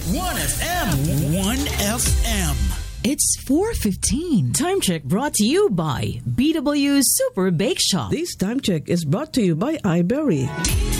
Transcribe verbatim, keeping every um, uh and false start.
one F M. one F M. It's four fifteen. Time check brought to you by B W Super Bake Shop. This time check is brought to you by iBerry.